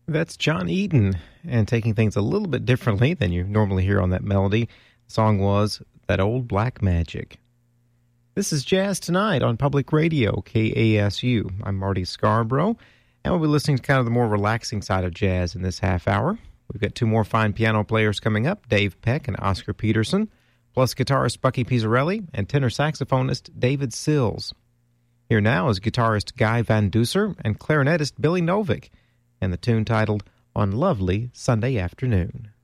That's John Eden, and taking things a little bit differently than you normally hear on that melody. The song was That Old Black Magic. This is Jazz Tonight on Public Radio, KASU. I'm Marty Scarborough, and we'll be listening to kind of the more relaxing side of jazz in this half hour. We've got two more fine piano players coming up, Dave Peck and Oscar Peterson, plus guitarist Bucky Pizzarelli and tenor saxophonist David Sills. Here now is guitarist Guy Van Duser and clarinetist Billy Novick, and the tune titled On Lovely Sunday Afternoon.